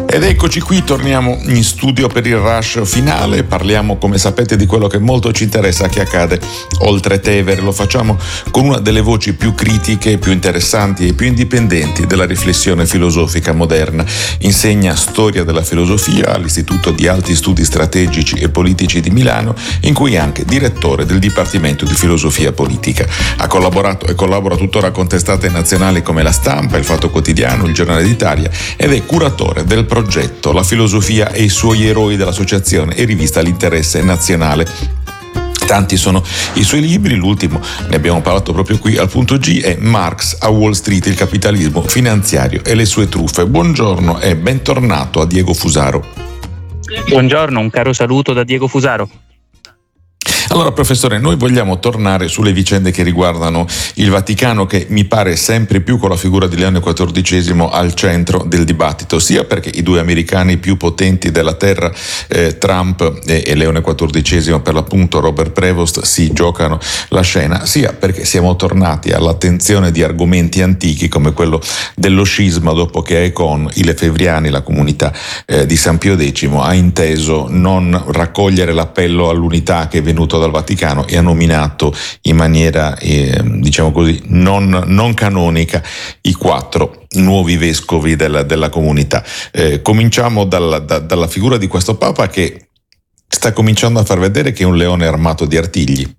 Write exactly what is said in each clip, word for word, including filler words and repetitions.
Ed eccoci qui, torniamo in studio per il rush finale. Parliamo, come sapete, di quello che molto ci interessa, che accade oltre Tevere. Lo facciamo con una delle voci più critiche, più interessanti e più indipendenti della riflessione filosofica moderna. Insegna storia della filosofia all'Istituto di Alti Studi Strategici e Politici di Milano, in cui è anche direttore del Dipartimento di Filosofia Politica. Ha collaborato e collabora tuttora con testate nazionali come La Stampa, Il Fatto Quotidiano, Il Giornale d'Italia, ed è curatore del progetto La filosofia e i suoi eroi dell'associazione e rivista L'Interesse Nazionale. Tanti sono i suoi libri, l'ultimo, ne abbiamo parlato proprio qui al punto G, è Marx a Wall Street, il capitalismo finanziario e le sue truffe. Buongiorno e bentornato a Diego Fusaro. Buongiorno, un caro saluto da Diego Fusaro. Allora, professore, noi vogliamo tornare sulle vicende che riguardano il Vaticano, che mi pare sempre più, con la figura di Leone quattordicesimo, al centro del dibattito, sia perché i due americani più potenti della terra, eh, Trump e, e Leone quattordicesimo, per l'appunto Robert Prevost, si giocano la scena, sia perché siamo tornati all'attenzione di argomenti antichi come quello dello scisma, dopo che Aecon, i lefebvriani, la comunità eh, di San Pio X, ha inteso non raccogliere l'appello all'unità che è venuto dal Vaticano e ha nominato in maniera eh, diciamo così non, non canonica i quattro nuovi vescovi della, della comunità. Eh, cominciamo dalla, da, dalla figura di questo Papa, che sta cominciando a far vedere che è un leone armato di artigli.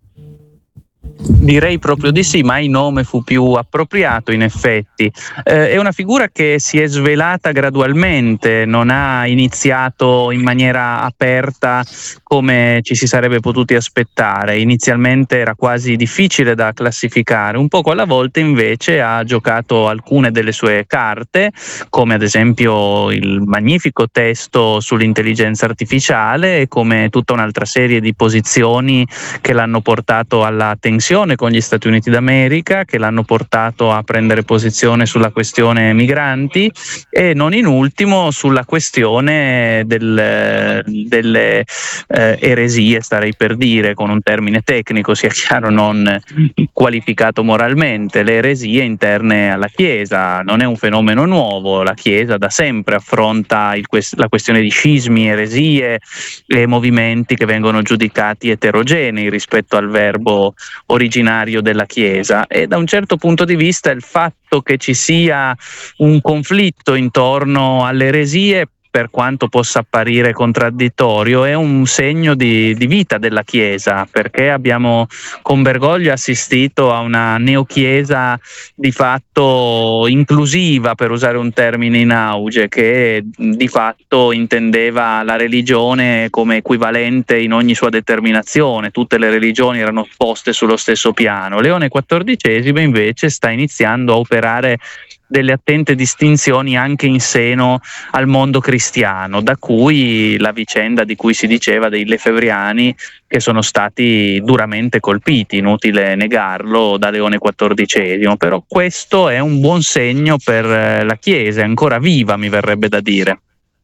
Direi proprio di sì, mai nome fu più appropriato in effetti. Eh, è una figura che si è svelata gradualmente, non ha iniziato in maniera aperta come ci si sarebbe potuti aspettare. Inizialmente era quasi difficile da classificare, un poco alla volta invece ha giocato alcune delle sue carte, come ad esempio il magnifico testo sull'intelligenza artificiale e come tutta un'altra serie di posizioni che l'hanno portato alla tensione con gli Stati Uniti d'America, che l'hanno portato a prendere posizione sulla questione migranti e non in ultimo sulla questione del, delle eh, eresie, starei per dire con un termine tecnico, sia chiaro, non qualificato moralmente. Le eresie interne alla Chiesa non è un fenomeno nuovo, la Chiesa da sempre affronta il, la questione di scismi, eresie e movimenti che vengono giudicati eterogenei rispetto al verbo originario della Chiesa, e da un certo punto di vista il fatto che ci sia un conflitto intorno alle eresie, per quanto possa apparire contraddittorio, è un segno di, di vita della Chiesa, perché abbiamo con Bergoglio assistito a una neochiesa di fatto inclusiva, per usare un termine in auge, che di fatto intendeva la religione come equivalente in ogni sua determinazione. Tutte le religioni erano poste sullo stesso piano. Leone quattordicesimo invece sta iniziando a operare delle attente distinzioni anche in seno al mondo cristiano, da cui la vicenda di cui si diceva dei lefebvriani, che sono stati duramente colpiti, inutile negarlo, da Leone quattordicesimo. Però questo è un buon segno per la Chiesa, è ancora viva, mi verrebbe da dire.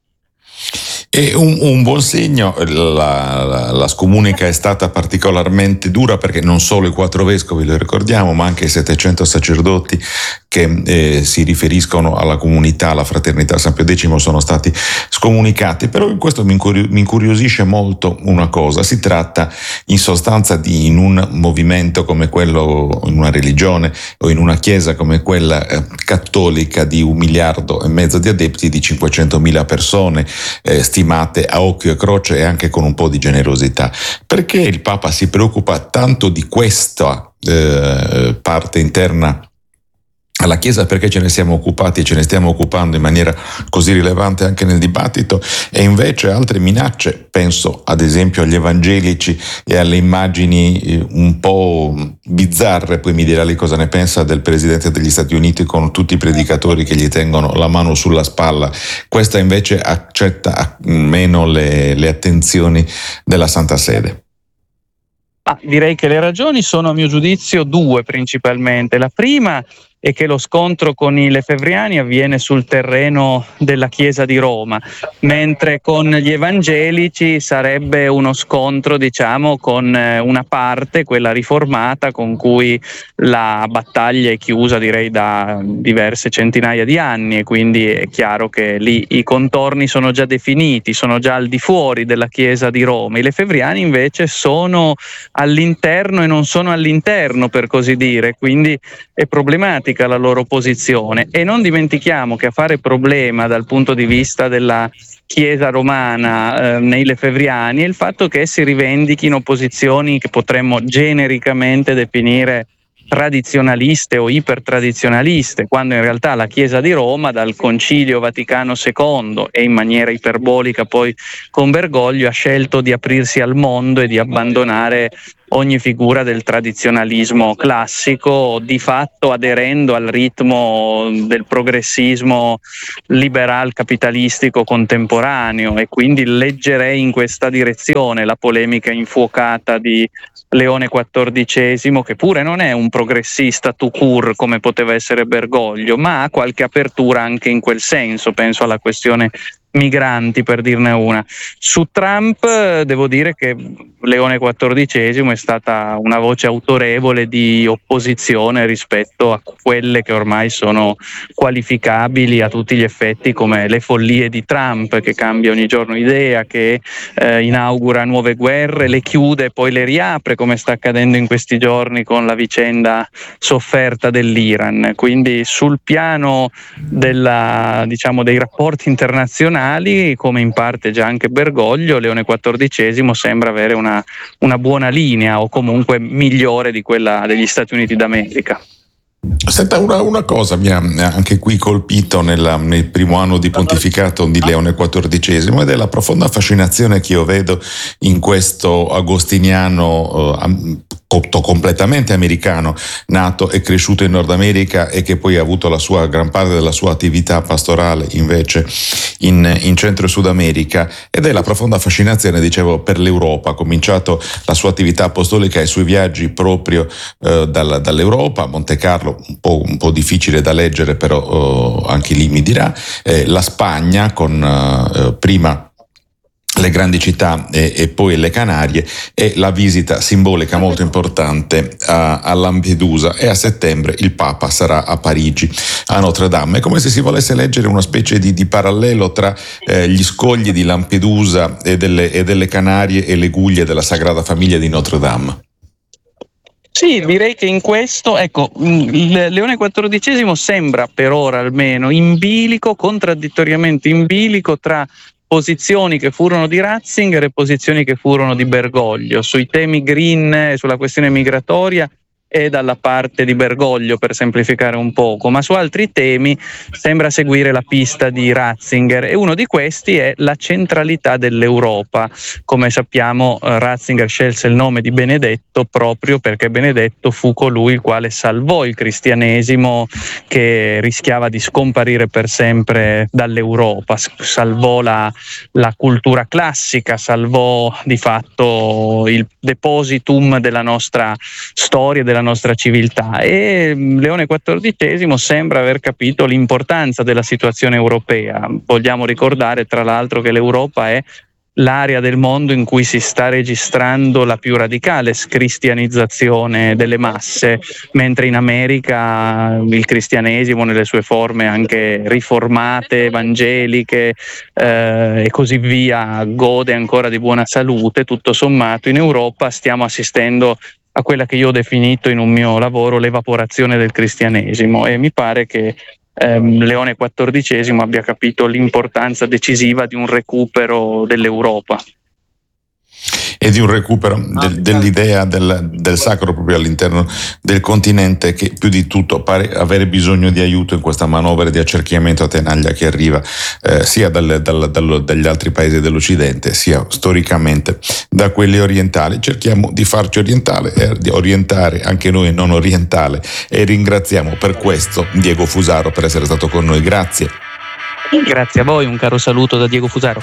E un, un buon segno, la, la, la scomunica è stata particolarmente dura, perché non solo i quattro vescovi, lo ricordiamo, ma anche i settecento sacerdoti che eh, si riferiscono alla comunità, alla fraternità San Pio X, sono stati scomunicati. Però in questo mi, incurio, mi incuriosisce molto una cosa: si tratta in sostanza di, in un movimento come quello, in una religione o in una chiesa come quella eh, cattolica di un miliardo e mezzo di adepti, di cinquecentomila persone, eh, stimate a occhio e croce e anche con un po' di generosità. Perché il Papa si preoccupa tanto di questa eh, parte interna alla Chiesa? Perché ce ne siamo occupati e ce ne stiamo occupando in maniera così rilevante anche nel dibattito, e invece altre minacce, penso ad esempio agli evangelici e alle immagini un po' bizzarre, poi mi dirà lei cosa ne pensa, del Presidente degli Stati Uniti con tutti i predicatori che gli tengono la mano sulla spalla. Questa invece accetta meno le, le attenzioni della Santa Sede. Ah, direi che le ragioni sono, a mio giudizio, due principalmente. La prima è che lo scontro con i lefebvriani avviene sul terreno della Chiesa di Roma, mentre con gli evangelici sarebbe uno scontro, diciamo, con una parte, quella riformata, con cui la battaglia è chiusa, direi, da diverse centinaia di anni, e quindi è chiaro che lì i contorni sono già definiti, sono già al di fuori della Chiesa di Roma. I lefebvriani invece sono all'interno e non sono all'interno, per così dire, quindi è problematica la loro posizione. E non dimentichiamo che a fare problema dal punto di vista della Chiesa romana eh, nei lefebvriani è il fatto che si rivendichino posizioni che potremmo genericamente definire tradizionaliste o ipertradizionaliste, quando in realtà la Chiesa di Roma dal Concilio Vaticano secondo e in maniera iperbolica poi con Bergoglio ha scelto di aprirsi al mondo e di abbandonare ogni figura del tradizionalismo classico, di fatto aderendo al ritmo del progressismo liberal capitalistico contemporaneo, e quindi leggerei in questa direzione la polemica infuocata di Leone quattordicesimo, che pure non è un progressista tout court come poteva essere Bergoglio, ma ha qualche apertura anche in quel senso. Penso alla questione migranti, per dirne una. Su Trump devo dire che Leone quattordicesimo è stata una voce autorevole di opposizione rispetto a quelle che ormai sono qualificabili a tutti gli effetti come le follie di Trump, che cambia ogni giorno idea, che eh, inaugura nuove guerre, le chiude e poi le riapre, come sta accadendo in questi giorni con la vicenda sofferta dell'Iran. Quindi sul piano della, diciamo, dei rapporti internazionali, come in parte già anche Bergoglio, Leone quattordicesimo sembra avere una, una buona linea, o comunque migliore di quella degli Stati Uniti d'America. Senta, una, una cosa mi ha anche qui colpito nella, nel primo anno di pontificato di Leone quattordicesimo, ed è la profonda fascinazione che io vedo in questo agostiniano eh, copto completamente americano, nato e cresciuto in Nord America e che poi ha avuto la sua gran parte della sua attività pastorale invece in, in Centro e Sud America, ed è la profonda fascinazione, dicevo, per l'Europa. Ha cominciato la sua attività apostolica e i suoi viaggi proprio eh, dalla, dall'Europa, a Monte Carlo, un po', un po' difficile da leggere, però eh, anche lì mi dirà, eh, la Spagna con eh, prima le grandi città e, e poi le Canarie, e la visita simbolica molto importante a, a Lampedusa, e a settembre il Papa sarà a Parigi, a Notre Dame. È come se si volesse leggere una specie di, di parallelo tra eh, gli scogli di Lampedusa e delle, e delle Canarie e le guglie della Sagrada Famiglia di Notre Dame. Sì, direi che in questo, ecco, il Leone quattordicesimo sembra, per ora almeno, in bilico, contraddittoriamente in bilico tra posizioni che furono di Ratzinger e posizioni che furono di Bergoglio. Sui temi green e sulla questione migratoria è dalla parte di Bergoglio, per semplificare un poco, ma su altri temi sembra seguire la pista di Ratzinger, e uno di questi è la centralità dell'Europa. Come sappiamo, Ratzinger scelse il nome di Benedetto proprio perché Benedetto fu colui il quale salvò il cristianesimo, che rischiava di scomparire per sempre dall'Europa, salvò la, la cultura classica, salvò di fatto il depositum della nostra storia, della nostra civiltà. E Leone quattordicesimo sembra aver capito l'importanza della situazione europea. Vogliamo ricordare tra l'altro che l'Europa è l'area del mondo in cui si sta registrando la più radicale scristianizzazione delle masse, mentre in America il cristianesimo nelle sue forme anche riformate, evangeliche eh, e così via gode ancora di buona salute. Tutto sommato in Europa stiamo assistendo a quella che io ho definito in un mio lavoro l'evaporazione del cristianesimo, e mi pare che ehm, Leone quattordicesimo abbia capito l'importanza decisiva di un recupero dell'Europa. E di un recupero del, dell'idea del, del sacro proprio all'interno del continente, che più di tutto pare avere bisogno di aiuto in questa manovra di accerchiamento a tenaglia che arriva eh, sia dal, dal, dal, dagli altri paesi dell'Occidente sia storicamente da quelli orientali. Cerchiamo di farci orientale, eh, di orientare anche noi non orientale, e ringraziamo per questo Diego Fusaro per essere stato con noi. Grazie. Grazie a voi, un caro saluto da Diego Fusaro.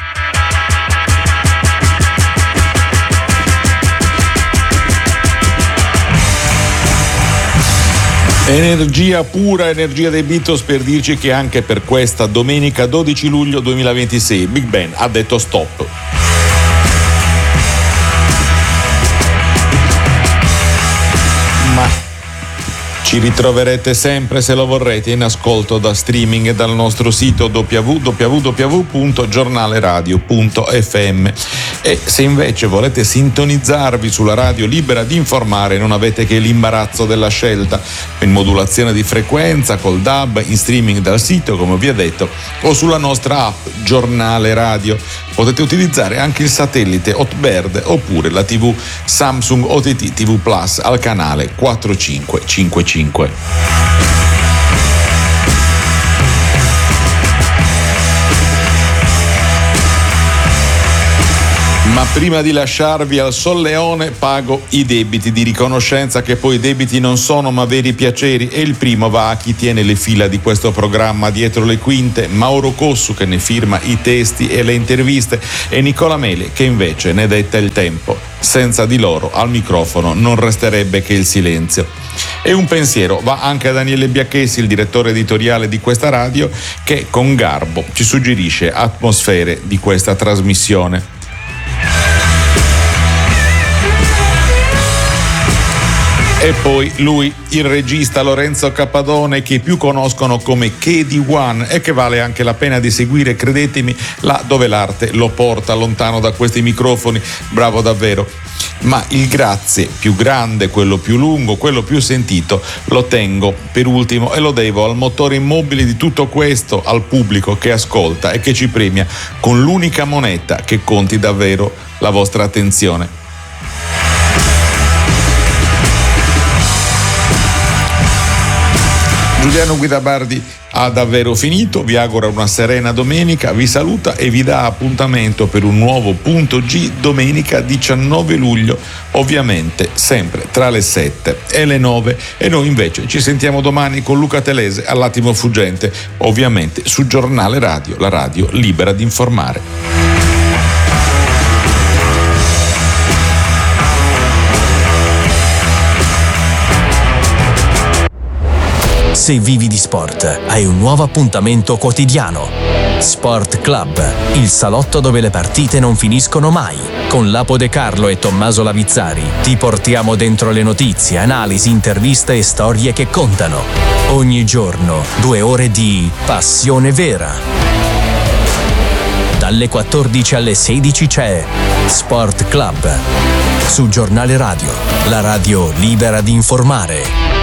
Energia pura, energia dei Beatles, per dirci che anche per questa domenica dodici luglio duemilaventisei Big Ben ha detto stop. Ma ci ritroverete sempre, se lo vorrete, in ascolto da streaming e dal nostro sito w w w punto giornaleradio punto f m. E se invece volete sintonizzarvi sulla radio libera di informare, non avete che l'imbarazzo della scelta, in modulazione di frequenza, col D A B, in streaming dal sito, come vi ho detto, o sulla nostra app Giornale Radio. Potete utilizzare anche il satellite Hotbird oppure la tivù Samsung O T T T V Plus al canale quattro cinque cinque cinque. Ma prima di lasciarvi al solleone pago i debiti di riconoscenza, che poi debiti non sono ma veri piaceri, e il primo va a chi tiene le fila di questo programma dietro le quinte: Mauro Cossu, che ne firma i testi e le interviste, e Nicola Mele, che invece ne detta il tempo. Senza di loro al microfono non resterebbe che il silenzio. E un pensiero va anche a Daniele Biacchessi, il direttore editoriale di questa radio, che con garbo ci suggerisce atmosfere di questa trasmissione. E poi lui, il regista Lorenzo Cappadone, che più conoscono come K D One e che vale anche la pena di seguire, credetemi, là dove l'arte lo porta lontano da questi microfoni. Bravo davvero. Ma il grazie più grande, quello più lungo, quello più sentito, lo tengo per ultimo e lo devo al motore immobile di tutto questo, al pubblico che ascolta e che ci premia con l'unica moneta che conti davvero: la vostra attenzione. Giuliano Guidabardi ha davvero finito, vi augura una serena domenica, vi saluta e vi dà appuntamento per un nuovo Punto G domenica diciannove luglio, ovviamente sempre tra le sette e le nove, e noi invece ci sentiamo domani con Luca Telese all'attimo fuggente, ovviamente su Giornale Radio, la radio libera di informare. Se vivi di sport, hai un nuovo appuntamento quotidiano. Sport Club, il salotto dove le partite non finiscono mai. Con Lapo De Carlo e Tommaso Lavizzari ti portiamo dentro le notizie, analisi, interviste e storie che contano. Ogni giorno, due ore di passione vera. Dalle quattordici alle sedici c'è Sport Club su Giornale Radio, la radio libera di informare.